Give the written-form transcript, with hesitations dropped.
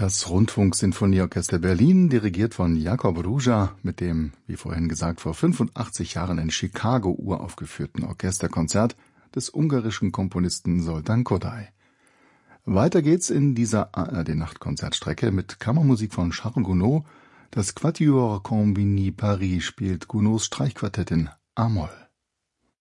Das Rundfunk-Sinfonieorchester Berlin, dirigiert von Jakob Ruja, mit dem, wie vorhin gesagt, vor 85 Jahren in Chicago uraufgeführten Orchesterkonzert des ungarischen Komponisten Zoltán Kodály. Weiter geht's in dieser ARD-Nachtkonzertstrecke mit Kammermusik von Charles Gounod. Das Quatuor Combini Paris spielt Gounods Streichquartett in A-Moll.